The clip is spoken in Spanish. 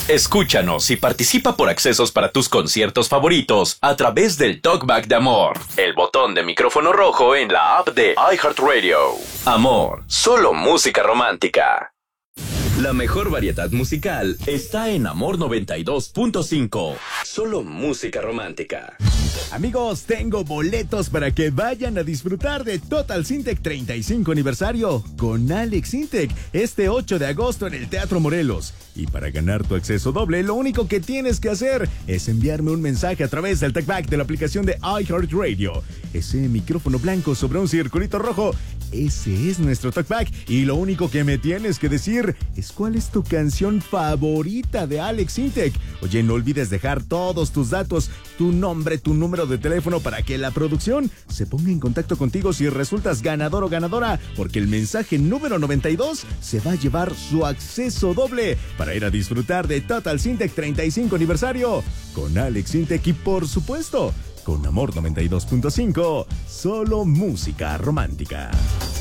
Escúchanos y participa por accesos para tus conciertos favoritos a través del Talkback de Amor, el botón de micrófono rojo en la app de iHeartRadio. Amor, solo música romántica. La mejor variedad musical está en Amor 92.5. Solo música romántica. Amigos, tengo boletos para que vayan a disfrutar de Total Syntec 35 aniversario con Alex Sintek este 8 de agosto en el Teatro Morelos. Y para ganar tu acceso doble, lo único que tienes que hacer es enviarme un mensaje a través del Talkback de la aplicación de iHeartRadio. Ese micrófono blanco sobre un circulito rojo, ese es nuestro Talkback. Y lo único que me tienes que decir es cuál es tu canción favorita de Alex Sintek. Oye, no olvides dejar todos tus datos, tu nombre, tu número de teléfono para que la producción se ponga en contacto contigo si resultas ganador o ganadora, porque el mensaje número 92 se va a llevar su acceso doble para ir a disfrutar de Total Syntec 35 aniversario con Alex Sintek y, por supuesto, con Amor 92.5, solo música romántica.